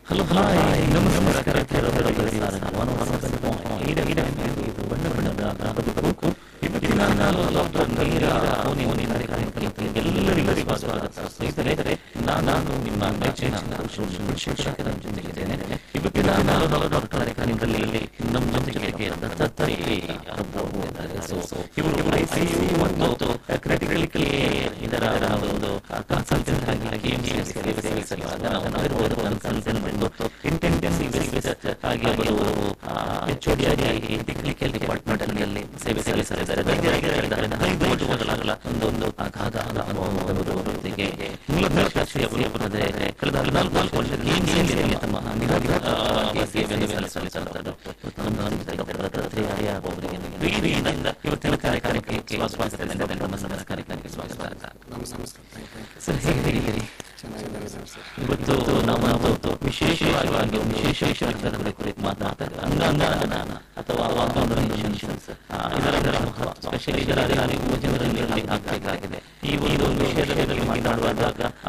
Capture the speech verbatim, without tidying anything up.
Hello hi ನಮಸ್ಕಾರ ಬಣ್ಣ ಬಣ್ಣದ ಬದುಕು ಇವತ್ತಿನ ನಾನು ಡಾಕ್ಟರ್ ನೇರ ಫೋನಿನ ಕಾರ್ಯಕ್ರಮಕ್ಕೆ ಎಲ್ಲರಿಗೂ ಸ್ವಾಗತ. ಸ್ನೇಹಿತರೆ, ನಾನು ನಿಮ್ಮ ನೆಚ್ಚಿನ ಶಿಕ್ಷಕರ ಜೊತೆಗಿದ್ದೇನೆ. ಇವತ್ತಿನ ನಾನು ಡಾಕ್ಟರ್ ಕಾರ್ಯಕ್ರಮದಲ್ಲಿ ನಮ್ಮ ಜೊತೆಗೆ ದತ್ತಾತ್ರೇಯ ಇದ್ದಾರೆ. ಸೊ ಇವರು ಐಸಿಯು ಮತ್ತು ಕ್ರಿಟಿಕಲ್ ಕೇರ್ ಇದರ ಒಂದು ಕನ್ಸಲ್ಟೆಂಟ್ ಆಗಿ ಕೆಎಂಸಿಎಸ್ ಸೇವೆ ಸಲ್ಲಿಸುತ್ತಿರುವ ಕನ್ಸಲ್ಟೆಂಟ್ ಮತ್ತು ಇಂಟೆನ್ಸಿವ್ ರಿಸರ್ಚ್ ಹಾಗೆ ಅವರು ಎಚ್ಒಡಿ ಆಗಿ ಟೆಕ್ನಿಕಲ್ ಡಿಪಾರ್ಟ್ಮೆಂಟ್ ಅಲ್ಲಿ ಸೇವೆ ಸಲ್ಲಿಸುತ್ತಿದ್ದಾರೆ. ಐದು ವರ್ಷಗಳ ಒಂದೊಂದು ಅಗಾಧ ಅನುಭವದೊಂದಿಗೆ ಮೂಲತಃ ಶಾಸ್ತ್ರೀಯ ವೃತ್ತಿಪರತೆ ಕಳೆದ ಹದಿನಾಲ್ಕು ವರ್ಷ ಕೆಎಂಸಿಯಲ್ಲಿ ತಮ್ಮ ನಿಗದಿತ ಸೇವೆಯನ್ನು ಸಲ್ಲಿಸುತ್ತಿದ್ದಾರೆ. ಇವತ್ತಿನ ಕಾರ್ಯಕ್ರಮಕ್ಕೆ ಸ್ವಾಗತ. ನಮ್ಮ ಕಾರ್ಯಕ್ರಮಕ್ಕೆ ಸ್ವಾಗತ. ಸರ್, ಹೇಗಿದ್ದೀರಿ? ಇವತ್ತು ನಾವು ವಿಶೇಷವಾಗಿ ವಿಶೇಷ ವಿಷಯಗಳ ಕುರಿತು ಮಾತನಾಡ್ತಾರೆ. ಅಂಗಾಂಗದಾನ ಅಥವಾ ಆರ್ಗನ್ ಡೊನೇಷನ್, ಇದರ ಸ್ಪೆಷಲಿ ಯುವ ಜನರಲ್ಲಿ ಆಗಬೇಕಾಗಿದೆ. ಈ ಒಂದು